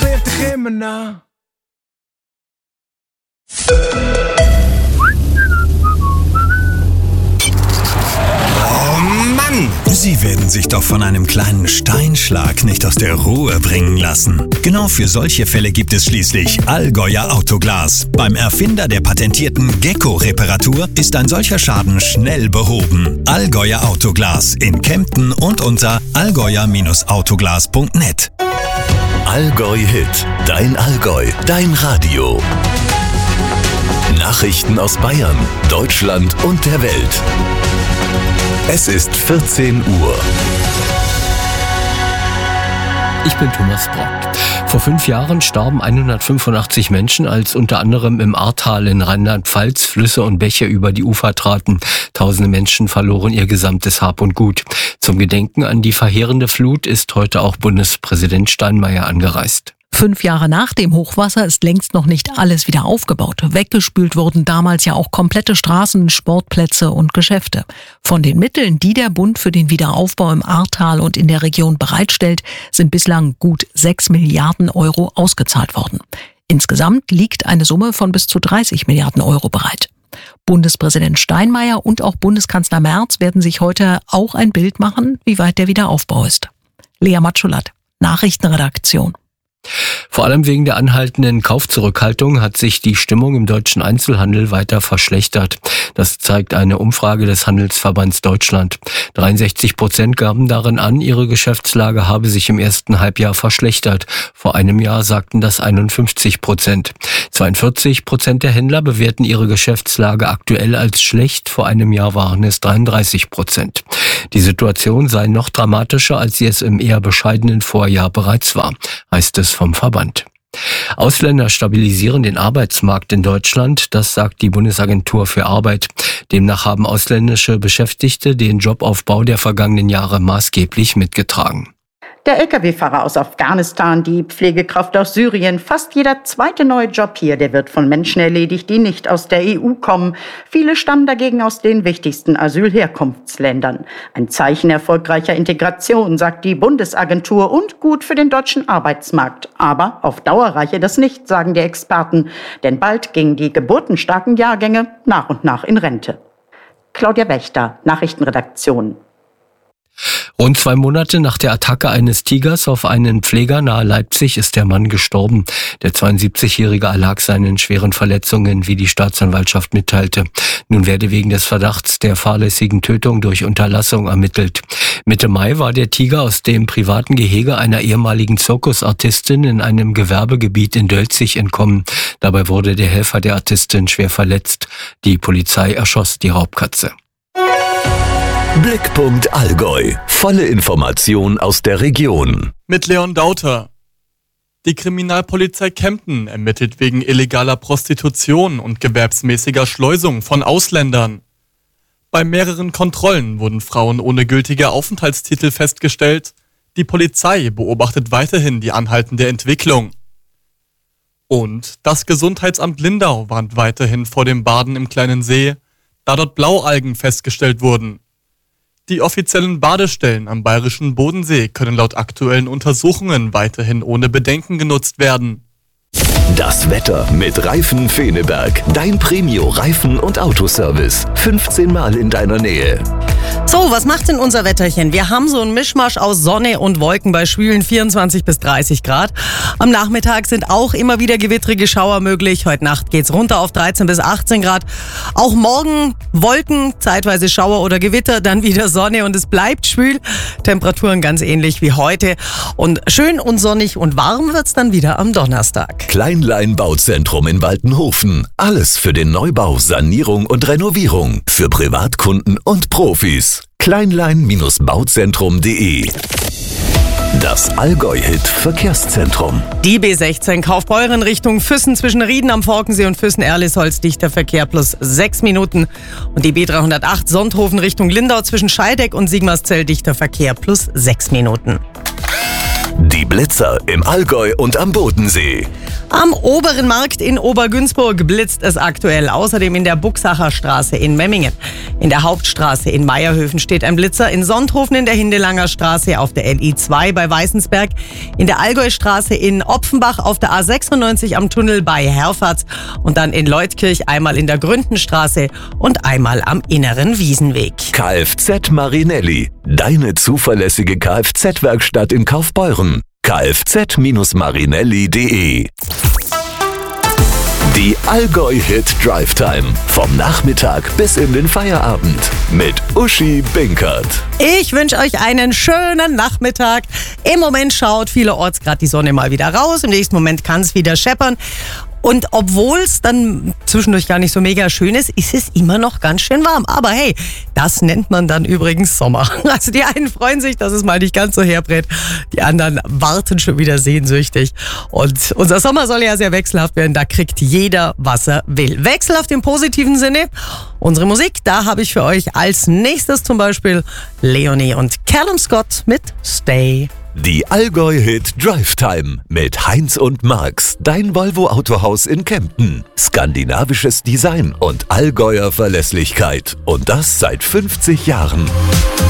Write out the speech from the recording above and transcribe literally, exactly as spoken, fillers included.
kleeft dich immer nah. Oh Mann! Sie werden sich doch von einem kleinen Steinschlag nicht aus der Ruhe bringen lassen. Genau für solche Fälle gibt es schließlich Allgäuer Autoglas. Beim Erfinder der patentierten Gecko-Reparatur ist ein solcher Schaden schnell behoben. Allgäuer Autoglas in Kempten und unter allgäuer Autoglas punkt net. Allgäu Hit, dein Allgäu, dein Radio. Nachrichten aus Bayern, Deutschland und der Welt. Es ist vierzehn Uhr. Ich bin Thomas Brock. Vor fünf Jahren starben hundertfünfundachtzig Menschen, als unter anderem im Ahrtal in Rheinland-Pfalz Flüsse und Bäche über die Ufer traten. Tausende Menschen verloren ihr gesamtes Hab und Gut. Zum Gedenken an die verheerende Flut ist heute auch Bundespräsident Steinmeier angereist. Fünf Jahre nach dem Hochwasser ist längst noch nicht alles wieder aufgebaut. Weggespült wurden damals ja auch komplette Straßen, Sportplätze und Geschäfte. Von den Mitteln, die der Bund für den Wiederaufbau im Ahrtal und in der Region bereitstellt, sind bislang gut sechs Milliarden Euro ausgezahlt worden. Insgesamt liegt eine Summe von bis zu dreißig Milliarden Euro bereit. Bundespräsident Steinmeier und auch Bundeskanzler Merz werden sich heute auch ein Bild machen, wie weit der Wiederaufbau ist. Lea Matschulat, Nachrichtenredaktion. Vor allem wegen der anhaltenden Kaufzurückhaltung hat sich die Stimmung im deutschen Einzelhandel weiter verschlechtert. Das zeigt eine Umfrage des Handelsverbands Deutschland. dreiundsechzig Prozent gaben darin an, ihre Geschäftslage habe sich im ersten Halbjahr verschlechtert. Vor einem Jahr sagten das einundfünfzig Prozent. zweiundvierzig Prozent der Händler bewerten ihre Geschäftslage aktuell als schlecht. Vor einem Jahr waren es dreiunddreißig Prozent. Die Situation sei noch dramatischer, als sie es im eher bescheidenen Vorjahr bereits war, heißt es vom Verband. Ausländer stabilisieren den Arbeitsmarkt in Deutschland, das sagt die Bundesagentur für Arbeit. Demnach haben ausländische Beschäftigte den Jobaufbau der vergangenen Jahre maßgeblich mitgetragen. Der L K W-Fahrer aus Afghanistan, die Pflegekraft aus Syrien, fast jeder zweite neue Job hier, der wird von Menschen erledigt, die nicht aus der E U kommen. Viele stammen dagegen aus den wichtigsten Asylherkunftsländern. Ein Zeichen erfolgreicher Integration, sagt die Bundesagentur, und gut für den deutschen Arbeitsmarkt. Aber auf Dauer reiche das nicht, sagen die Experten, denn bald gingen die geburtenstarken Jahrgänge nach und nach in Rente. Claudia Wächter, Nachrichtenredaktion. Rund zwei Monate nach der Attacke eines Tigers auf einen Pfleger nahe Leipzig ist der Mann gestorben. Der zweiundsiebzigjährige erlag seinen schweren Verletzungen, wie die Staatsanwaltschaft mitteilte. Nun werde wegen des Verdachts der fahrlässigen Tötung durch Unterlassung ermittelt. Mitte Mai war der Tiger aus dem privaten Gehege einer ehemaligen Zirkusartistin in einem Gewerbegebiet in Dölzig entkommen. Dabei wurde der Helfer der Artistin schwer verletzt. Die Polizei erschoss die Raubkatze. Blickpunkt Allgäu. Volle Information aus der Region. Mit Leon Dauter. Die Kriminalpolizei Kempten ermittelt wegen illegaler Prostitution und gewerbsmäßiger Schleusung von Ausländern. Bei mehreren Kontrollen wurden Frauen ohne gültige Aufenthaltstitel festgestellt. Die Polizei beobachtet weiterhin die anhaltende Entwicklung. Und das Gesundheitsamt Lindau warnt weiterhin vor dem Baden im kleinen See, da dort Blaualgen festgestellt wurden. Die offiziellen Badestellen am bayerischen Bodensee können laut aktuellen Untersuchungen weiterhin ohne Bedenken genutzt werden. Das Wetter mit Reifen Feneberg. Dein Premio-Reifen- und Autoservice. fünfzehn Mal in deiner Nähe. So, was macht denn unser Wetterchen? Wir haben so einen Mischmasch aus Sonne und Wolken bei schwülen vierundzwanzig bis dreißig Grad. Am Nachmittag sind auch immer wieder gewittrige Schauer möglich. Heute Nacht geht's runter auf dreizehn bis achtzehn Grad. Auch morgen Wolken, zeitweise Schauer oder Gewitter, dann wieder Sonne und es bleibt schwül. Temperaturen ganz ähnlich wie heute. Und schön und sonnig und warm wird's dann wieder am Donnerstag. Kleinlein Bauzentrum in Waltenhofen. Alles für den Neubau, Sanierung und Renovierung. Für Privatkunden und Profis. kleinlein Bauzentrum punkt de. Das Allgäu-Hit Verkehrszentrum. Die B sechzehn Kaufbeuren Richtung Füssen zwischen Rieden am Forkensee und Füssen-Erlisholz dichter Verkehr plus sechs Minuten. Und die B dreihundertacht Sonthofen Richtung Lindau zwischen Scheideck und Sigmarszell dichter Verkehr plus sechs Minuten. Die Blitzer im Allgäu und am Bodensee. Am Oberen Markt in Obergünzburg blitzt es aktuell. Außerdem in der Buxacher Straße in Memmingen. In der Hauptstraße in Meierhöfen steht ein Blitzer. In Sonthofen in der Hindelanger Straße auf der L I zwei bei Weißensberg. In der Allgäustraße in Opfenbach auf der A sechsundneunzig am Tunnel bei Herfahrt. Und dann in Leutkirch einmal in der Gründenstraße und einmal am Inneren Wiesenweg. Kfz Marinelli, deine zuverlässige Kfz-Werkstatt in Kaufbeuren. kfz Marinelli punkt de. Die Allgäu-Hit Drive Time. Vom Nachmittag bis in den Feierabend. Mit Uschi Binkert. Ich wünsche euch einen schönen Nachmittag. Im Moment schaut vielerorts gerade die Sonne mal wieder raus. Im nächsten Moment kann es wieder scheppern. Und obwohl es dann zwischendurch gar nicht so mega schön ist, ist es immer noch ganz schön warm. Aber hey, das nennt man dann übrigens Sommer. Also die einen freuen sich, dass es mal nicht ganz so herbrät. Die anderen warten schon wieder sehnsüchtig. Und unser Sommer soll ja sehr wechselhaft werden. Da kriegt jeder, was er will. Wechselhaft im positiven Sinne. Unsere Musik, da habe ich für euch als nächstes zum Beispiel Leonie und Callum Scott mit Stay. Die Allgäu-Hit Drive Time mit Heinz und Marx, dein Volvo Autohaus in Kempten. Skandinavisches Design und Allgäuer Verlässlichkeit. Und das seit fünfzig Jahren.